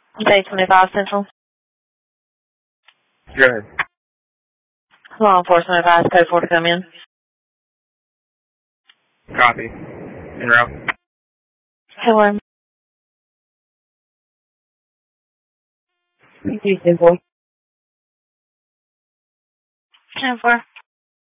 Day 25 Central. Go ahead. Law enforcement advice code 4 to come in. Copy. En route. Hello. Thank you, Simple. 10-4.